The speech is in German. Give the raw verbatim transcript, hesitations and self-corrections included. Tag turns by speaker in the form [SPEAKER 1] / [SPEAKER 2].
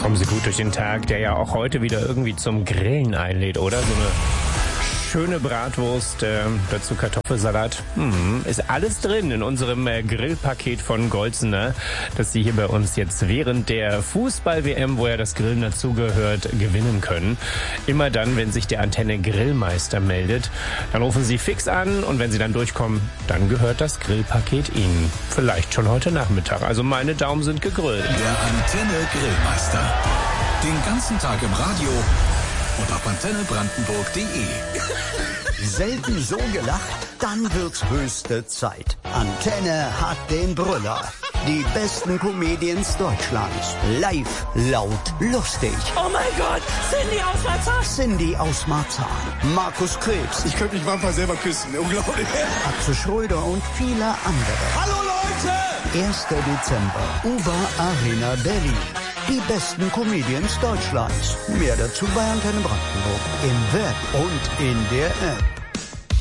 [SPEAKER 1] Kommen Sie gut durch den Tag, der ja auch heute wieder irgendwie zum Grillen einlädt, oder? So eine schöne Bratwurst, äh, dazu Kartoffelsalat. Hm, ist alles drin in unserem äh, Grillpaket von Golzener, das Sie hier bei uns jetzt während der Fußball-W M, wo ja das Grillen dazugehört, gewinnen können. Immer dann, wenn sich der Antenne Grillmeister meldet, dann rufen Sie fix an und wenn Sie dann durchkommen, dann gehört das Grillpaket Ihnen. Vielleicht schon heute Nachmittag. Also meine Daumen sind gegrillt.
[SPEAKER 2] Der Antenne Grillmeister. Den ganzen Tag im Radio und auf antenne brandenburg punkt de.
[SPEAKER 3] Selten so gelacht, dann wird's höchste Zeit. Antenne hat den Brüller. Die besten Comedians Deutschlands. Live, laut, lustig.
[SPEAKER 4] Oh mein Gott, Cindy aus Marzahn.
[SPEAKER 3] Cindy aus Marzahn. Markus Krebs.
[SPEAKER 5] Ich könnte mich manchmal selber küssen, unglaublich.
[SPEAKER 3] Atze Schröder und viele andere.
[SPEAKER 5] Hallo Leute!
[SPEAKER 3] erster Dezember, Uber Arena Berlin. Die besten Comedians Deutschlands. Mehr dazu bei Antenne Brandenburg. Im Web und in der App.